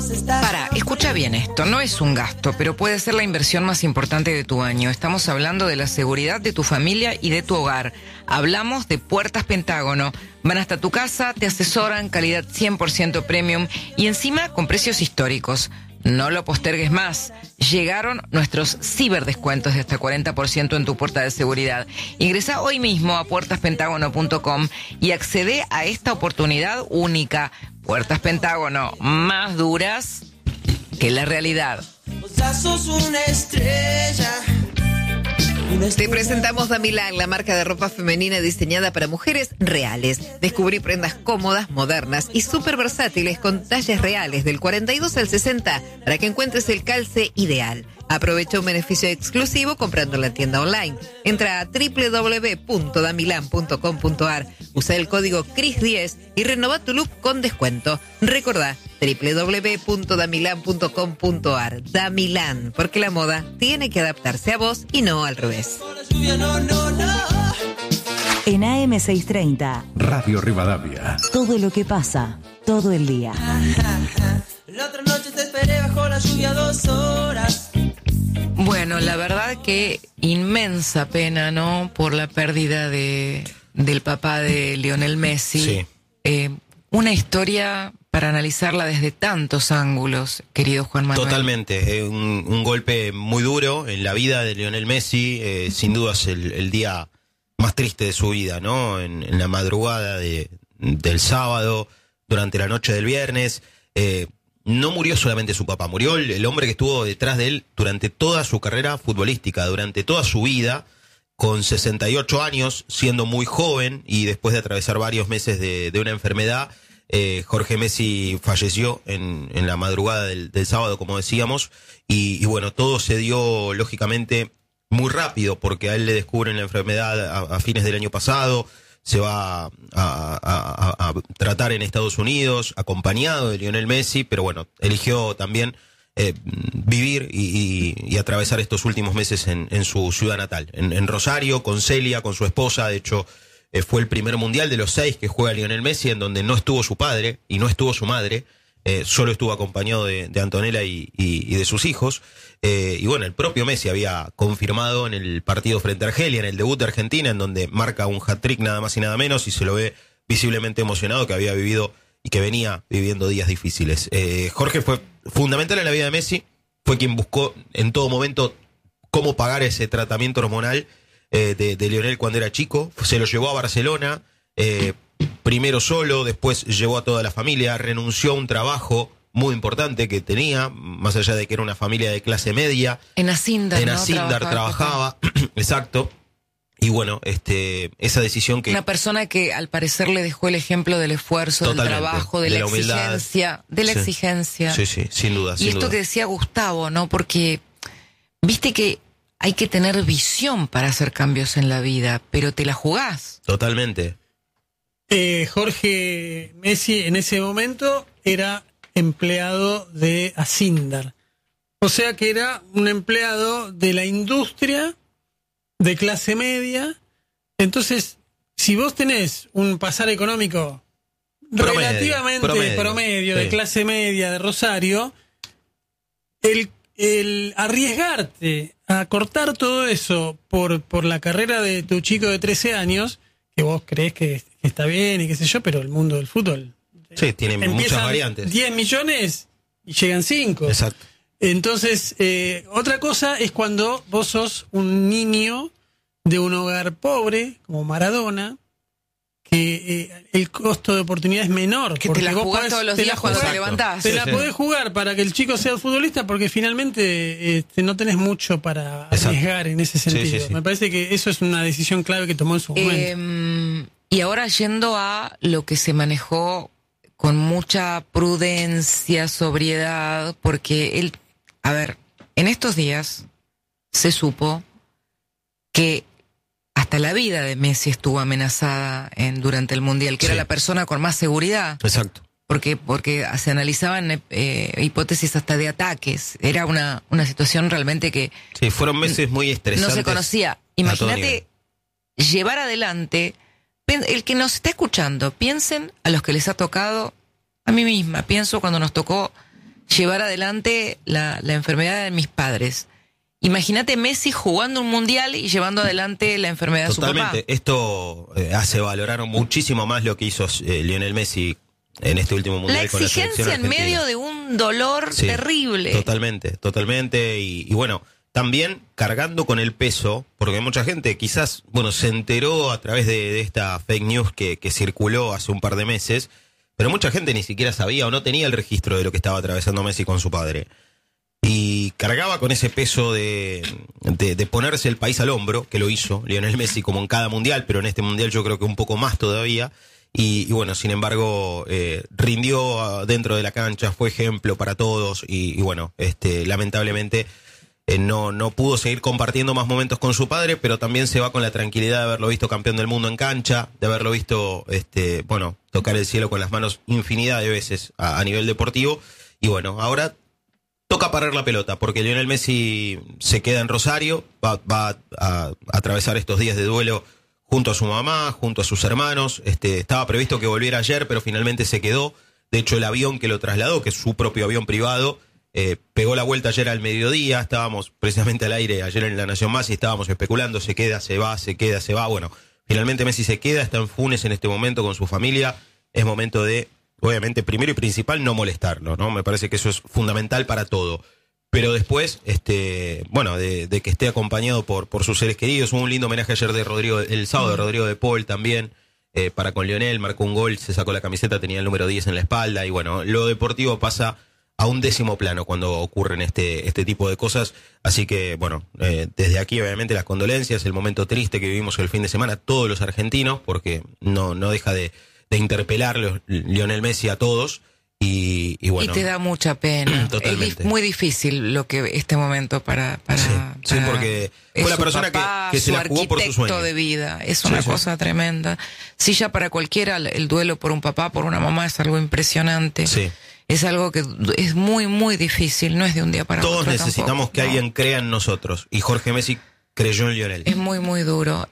Para, escucha bien esto, no es un gasto, pero puede ser la inversión más importante de tu año. Estamos hablando de la seguridad de tu familia y de tu hogar. Hablamos de Puertas Pentágono. Van hasta tu casa, te asesoran, calidad 100% premium y encima con precios históricos. No lo postergues más. Llegaron nuestros ciberdescuentos de hasta 40% en tu puerta de seguridad. Ingresa hoy mismo a puertaspentagono.com y accede a esta oportunidad única. Puertas Pentágono, más duras que la realidad. Sos una estrella. Te presentamos Damilan, la marca de ropa femenina diseñada para mujeres reales. Descubrí prendas cómodas, modernas y súper versátiles con talles reales del 42 al 60 para que encuentres el calce ideal. Aprovecha un beneficio exclusivo comprando en la tienda online. Entra a www.damilan.com.ar, usa el código CRIS10 y renova tu look con descuento. Recordá, www.damilan.com.ar. Damilan, porque la moda tiene que adaptarse a vos y no al revés. En AM630, Radio Rivadavia. todo lo que pasa, todo el día. La otra noche te esperé bajo la lluvia 2 horas. Bueno, la verdad que inmensa pena, ¿no? Por la pérdida del papá de Lionel Messi. Sí. Una historia para analizarla desde tantos ángulos, querido Juan Manuel. Totalmente, un golpe muy duro en la vida de Lionel Messi, sin duda es el día más triste de su vida, ¿no? En la madrugada del sábado, durante la noche del viernes, no murió solamente su papá, murió el hombre que estuvo detrás de él durante toda su carrera futbolística, durante toda su vida, con 68 años, siendo muy joven y después de atravesar varios meses de una enfermedad. Jorge Messi falleció en la madrugada del sábado, como decíamos, y bueno, todo se dio lógicamente muy rápido, porque a él le descubren la enfermedad a fines del año pasado, se va a tratar en Estados Unidos, acompañado de Lionel Messi, pero bueno, eligió también vivir y atravesar estos últimos meses en su ciudad natal, en Rosario, con Celia, con su esposa. De hecho, fue el primer mundial de los 6 que juega Lionel Messi, en donde no estuvo su padre y no estuvo su madre, solo estuvo acompañado de Antonella y de sus hijos. Y bueno, el propio Messi había confirmado en el partido frente a Argelia, en el debut de Argentina, en donde marca un hat-trick nada más y nada menos, y se lo ve visiblemente emocionado, que había vivido y que venía viviendo días difíciles. Jorge fue fundamental en la vida de Messi, fue quien buscó en todo momento cómo pagar ese tratamiento hormonal de Lionel cuando era chico. Se lo llevó a Barcelona, primero solo, después llevó a toda la familia, renunció a un trabajo muy importante que tenía, más allá de que era una familia de clase media. En Acindar, En ¿no? Acindar trabajaba, exacto. Y bueno, esa decisión que... Una persona que al parecer le dejó el ejemplo del esfuerzo, del Totalmente, trabajo, de de la la humildad. exigencia, de la Sí. exigencia. Sí, sí, sin duda, Y sin esto duda. que decía Gustavo, ¿no? Porque viste que hay que tener visión para hacer cambios en la vida, pero te la jugás. Totalmente. Jorge Messi en ese momento era empleado de Acindar. O sea que era un empleado de la industria de clase media. Entonces, si vos tenés un pasar económico relativamente promedio de sí. clase media de Rosario, el arriesgarte a cortar todo eso por la carrera de tu chico de 13 años, que vos creés que está bien y qué sé yo, pero el mundo del fútbol Sí, tiene muchas empiezan variantes. 10 millones y llegan 5. Exacto. Entonces, otra cosa es cuando vos sos un niño de un hogar pobre, como Maradona, que el costo de oportunidad es menor. Que te porque la vos jugás podés- todos los te la días cuando te jugás- levantás. Te Sí, la sí. podés jugar para que el chico sea futbolista, porque finalmente no tenés mucho para Exacto. arriesgar en ese Sí, sentido. sí, sí. Me parece que eso es una decisión clave que tomó en su momento. Y ahora yendo a lo que se manejó con mucha prudencia, sobriedad, porque él, a ver, en estos días se supo que hasta la vida de Messi estuvo amenazada durante el Mundial, que Sí. era la persona con más seguridad, Exacto. porque se analizaban hipótesis hasta de ataques. Era una situación realmente que Sí, fueron meses muy no estresantes. se conocía. a todo Imagínate llevar adelante, el que nos está escuchando, piensen a los que les ha tocado, a mí misma, pienso cuando nos tocó llevar adelante la enfermedad de mis padres. Imagínate Messi jugando un mundial y llevando adelante la enfermedad de su papá. Totalmente. Esto hace valorar muchísimo más lo que hizo Lionel Messi en este último mundial con la selección exigencia en argentina. medio de un dolor terrible. Totalmente. Y bueno, también cargando con el peso, porque mucha gente quizás, se enteró a través de esta fake news que circuló hace un par de meses, pero mucha gente ni siquiera sabía o no tenía el registro de lo que estaba atravesando Messi con su padre. Y cargaba con ese peso de ponerse el país al hombro, que lo hizo Lionel Messi como en cada mundial, pero en este mundial yo creo que un poco más todavía. Y bueno, sin embargo, rindió dentro de la cancha, fue ejemplo para todos y bueno, lamentablemente no pudo seguir compartiendo más momentos con su padre, pero también se va con la tranquilidad de haberlo visto campeón del mundo en cancha, de haberlo visto, tocar el cielo con las manos infinidad de veces a nivel deportivo. Y bueno, ahora toca parar la pelota, porque Lionel Messi se queda en Rosario, va a atravesar estos días de duelo junto a su mamá, junto a sus hermanos. Estaba previsto que volviera ayer, pero finalmente se quedó. De hecho, el avión que lo trasladó, que es su propio avión privado, pegó la vuelta ayer al mediodía. Estábamos precisamente al aire ayer en La Nación Más y estábamos especulando, se queda, se va. Bueno, finalmente Messi se queda, está en Funes en este momento con su familia. Es momento de, obviamente, primero y principal, no molestarlo, ¿no? Me parece que eso es fundamental para todo. Pero después, de que esté acompañado por sus seres queridos. Hubo un lindo homenaje ayer el sábado de Rodrigo de Paul también, para con Lionel, marcó un gol, se sacó la camiseta, tenía el número 10 en la espalda, y bueno, lo deportivo pasa a un décimo plano cuando ocurren este tipo de cosas. Así que, desde aquí, obviamente, las condolencias, el momento triste que vivimos el fin de semana, todos los argentinos, porque no deja de interpelar Lionel Messi a todos. Y bueno. Y te da mucha pena. Totalmente. Es muy difícil este momento para sí, porque fue la persona papá, que se la jugó por su sueño de vida. Es una cosa tremenda. Sí, ya para cualquiera el duelo por un papá, por una mamá es algo impresionante. Sí. Es algo que es muy, muy difícil. No es de un día para otro. Todos necesitamos que alguien crea en nosotros. Y Jorge Messi creyó en Lionel. Es muy, muy duro.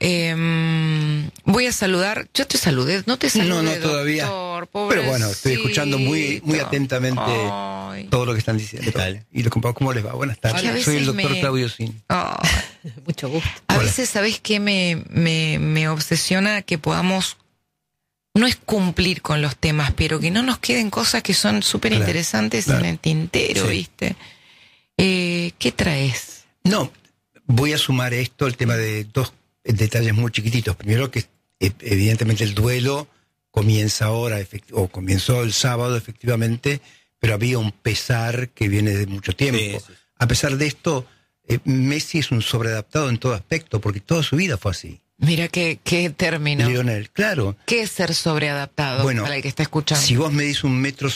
Voy a saludar. Yo te saludé, no te saludé, no todavía. Doctor, pero bueno, estoy escuchando muy atentamente todo lo que están diciendo. ¿Qué tal? Y ¿cómo les va? Buenas tardes. Soy el doctor Claudio Sin. Mucho gusto. A veces, ¿sabés qué me obsesiona? Que podamos, no es cumplir con los temas, pero que no nos queden cosas que son súper interesantes en el tintero, ¿viste? ¿Qué traes? No, voy a sumar esto, el tema de dos detalles muy chiquititos. Primero, que evidentemente el duelo comienza ahora, o comenzó el sábado efectivamente, pero había un pesar que viene de mucho tiempo. Sí. A pesar de esto, Messi es un sobreadaptado en todo aspecto, porque toda su vida fue así. Mira qué término. Lionel, claro. ¿Qué es ser sobreadaptado, para el que está escuchando? Si vos medís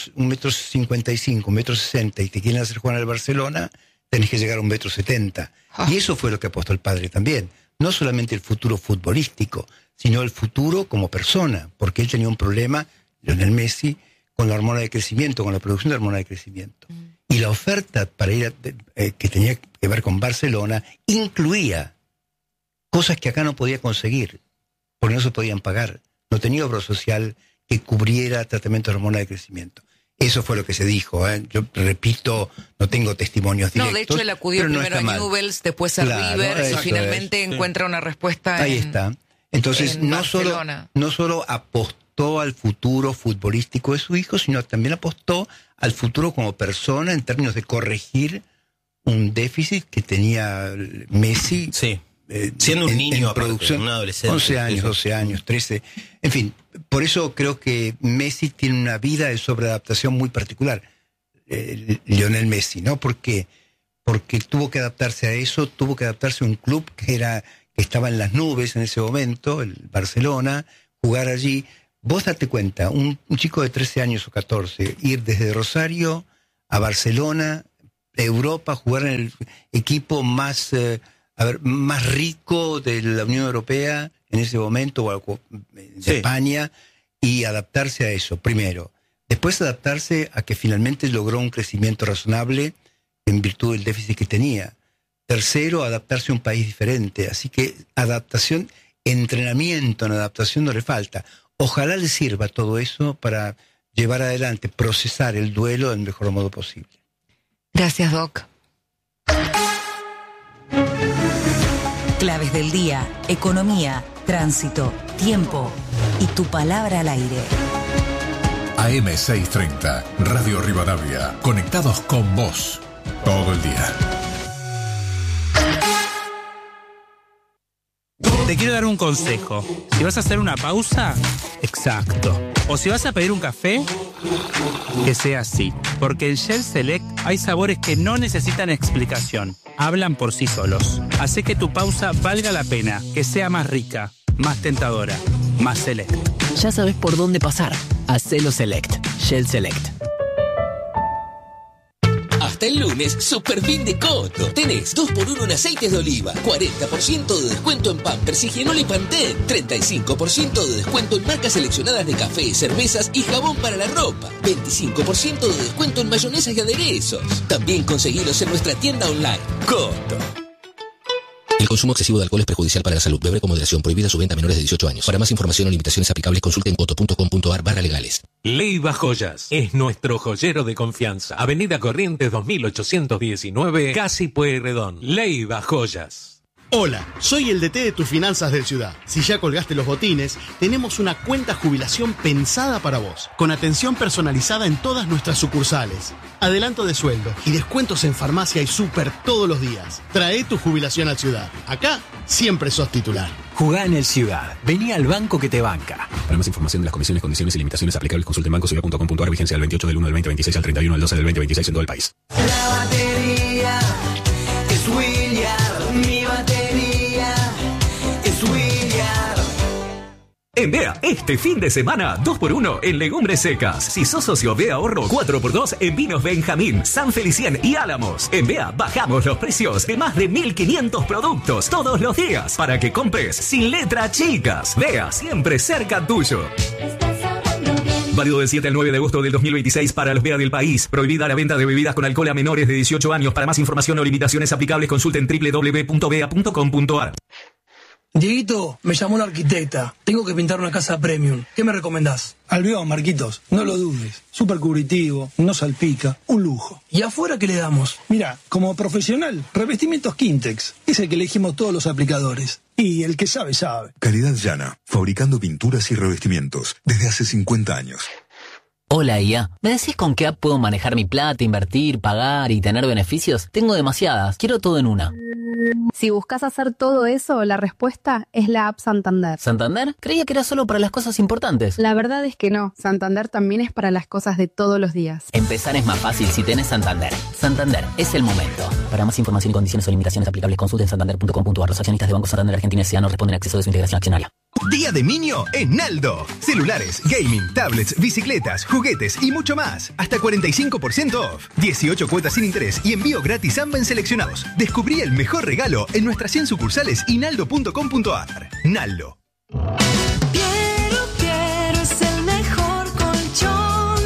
1,55 m, 1,60 m y te quieren hacer jugar al Barcelona, tenés que llegar a 1,70 m. Y eso fue lo que apostó el padre también. No solamente el futuro futbolístico, sino el futuro como persona, porque él tenía un problema, Lionel Messi, con la hormona de crecimiento, con la producción de hormona de crecimiento. Y la oferta para ir que tenía que ver con Barcelona incluía cosas que acá no podía conseguir, porque no se podían pagar. No tenía obra social que cubriera tratamiento de hormona de crecimiento. Eso fue lo que se dijo. Yo repito, no tengo testimonios directos. No, de hecho él acudió primero a Newell's, después a River, y finalmente encuentra una respuesta Ahí está. Entonces, no solo apostó al futuro futbolístico de su hijo, sino también apostó al futuro como persona en términos de corregir un déficit que tenía Messi. Sí. Siendo un niño, producción, un adolescente. 11 años, 12 años, 13. En fin, por eso creo que Messi tiene una vida de sobreadaptación muy particular. Lionel Messi, ¿no? ¿Por qué? Porque tuvo que adaptarse a eso, tuvo que adaptarse a un club que estaba en las nubes en ese momento, el Barcelona, jugar allí. Vos date cuenta, un chico de 13 años o 14, ir desde Rosario a Barcelona, Europa, jugar en el equipo más rico de la Unión Europea en ese momento, o de España, y adaptarse a eso, primero. Después adaptarse a que finalmente logró un crecimiento razonable en virtud del déficit que tenía. Tercero, adaptarse a un país diferente. Así que adaptación, entrenamiento en adaptación no le falta. Ojalá le sirva todo eso para llevar adelante, procesar el duelo del mejor modo posible. Gracias, Doc. Claves del día, economía, tránsito, tiempo y tu palabra al aire. AM630, Radio Rivadavia, conectados con vos todo el día. Te quiero dar un consejo. Si vas a hacer una pausa, exacto. O si vas a pedir un café, que sea así. Porque en Shell Select hay sabores que no necesitan explicación. Hablan por sí solos. Hace que tu pausa valga la pena, que sea más rica, más tentadora, más select. Ya sabes por dónde pasar. Hacelo Select. Shell Select. Hasta el lunes, super fin de Coto. Tenés 2x1 en aceites de oliva, 40% de descuento en Pampers, Higienol y Pantene, 35% de descuento en marcas seleccionadas de café, cervezas y jabón para la ropa, 25% de descuento en mayonesas y aderezos. También conseguilos en nuestra tienda online. Coto. El consumo excesivo de alcohol es perjudicial para la salud. Beber con moderación. Prohibida su venta a menores de 18 años. Para más información o limitaciones aplicables, consulte en coto.com.ar/legales. Leiva Joyas es nuestro joyero de confianza. Avenida Corrientes 2819, Casi Pueyrredón. Leiva Joyas. Hola, soy el DT de tus finanzas del Ciudad. Si ya colgaste los botines, tenemos una cuenta jubilación pensada para vos, con atención personalizada en todas nuestras sucursales, adelanto de sueldo y descuentos en farmacia y súper todos los días. Trae tu jubilación al Ciudad. Acá siempre sos titular. Jugá en el Ciudad. Vení al banco que te banca. Para más información de las comisiones, condiciones y limitaciones aplicables, consulte en bancociudad.com.ar. Vigencia del 28 del 1 del 2026 al 31 del 12 del 2026 en todo el país. La batería es William, mi batería es William. En BEA, este fin de semana, 2x1 en legumbres secas. Si sos socio BEA Ahorro, 4x2 en vinos Benjamín, San Felicien y Álamos. En BEA bajamos los precios de más de 1.500 productos todos los días para que compres sin letra chicas. BEA, siempre cerca tuyo. Válido del 7 al 9 de agosto del 2026 para los BEA del país. Prohibida la venta de bebidas con alcohol a menores de 18 años. Para más información o limitaciones aplicables, consulten www.bea.com.ar. Dieguito, me llamó una arquitecta. Tengo que pintar una casa premium. ¿Qué me recomendás? Albión, Marquitos. No lo dudes. Súper cubritivo, no salpica, un lujo. ¿Y afuera qué le damos? Mira, como profesional, revestimientos Quintex. Es el que elegimos todos los aplicadores. Y el que sabe, sabe. Calidad Llana, fabricando pinturas y revestimientos desde hace 50 años. Hola, IA. ¿Me decís con qué app puedo manejar mi plata, invertir, pagar y tener beneficios? Tengo demasiadas. Quiero todo en una. Si buscas hacer todo eso, la respuesta es la app Santander. ¿Santander? Creía que era solo para las cosas importantes. La verdad es que no. Santander también es para las cosas de todos los días. Empezar es más fácil si tenés Santander. Santander, es el momento. Para más información y condiciones o limitaciones aplicables, consulten santander.com.ar. Los accionistas de Banco Santander Argentina S.A. no responden a exceso de su integración accionaria. Día de Minio en Naldo. Celulares, gaming, tablets, bicicletas, juguetes y mucho más. Hasta 45% off. 18 cuotas sin interés y envío gratis AMBA en seleccionados. Descubrí el mejor regalo en nuestras 100 sucursales y naldo.com.ar. Naldo. Piero es el mejor colchón.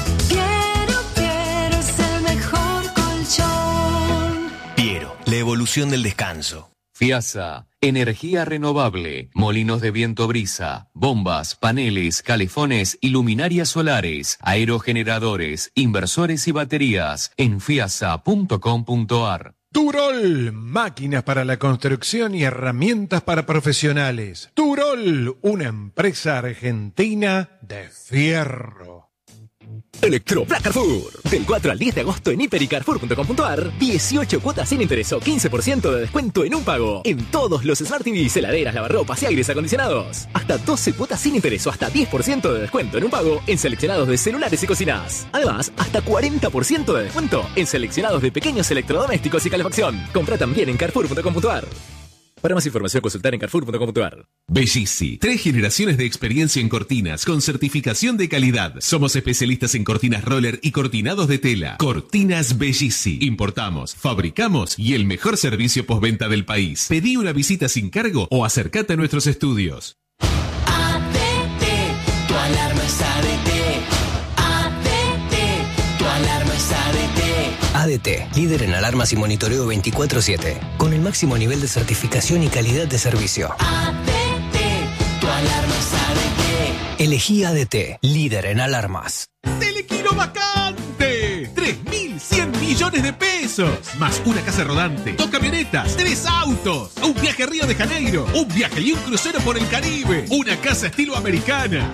Piero es el mejor colchón. Piero, la evolución del descanso. FIASA, energía renovable, molinos de viento brisa, bombas, paneles, calefones y luminarias solares, aerogeneradores, inversores y baterías en fiasa.com.ar. Turol, máquinas para la construcción y herramientas para profesionales. Turol, una empresa argentina de fierro. Electroplac Carrefour. Del 4 al 10 de agosto en hiper.y.carrefour.com.ar 18 cuotas sin interés o 15% de descuento en un pago. En todos los Smart TVs, heladeras, lavarropas y aires acondicionados. Hasta 12 cuotas sin interés o hasta 10% de descuento en un pago en seleccionados de celulares y cocinas. Además, hasta 40% de descuento en seleccionados de pequeños electrodomésticos y calefacción. Compra también en carrefour.com.ar. Para más información, consultar en carrefour.com.ar. Bellissi, 3 generaciones de experiencia en cortinas con certificación de calidad. Somos especialistas en cortinas roller y cortinados de tela. Cortinas Bellissi. Importamos, fabricamos y el mejor servicio postventa del país. Pedí una visita sin cargo o acércate a nuestros estudios. ADT, tu alarma es ADT. ADT, tu alarma es ADT. ADT, líder en alarmas y monitoreo 24/7, con el máximo nivel de certificación y calidad de servicio. ADT, tu alarma es ADT. Elegí ADT, líder en alarmas. ¡Telequino vacante! 3.100 millones millones de pesos. Más una casa rodante, 2 camionetas, 3 autos, un viaje a Río de Janeiro, un viaje y un crucero por el Caribe, una casa estilo americana,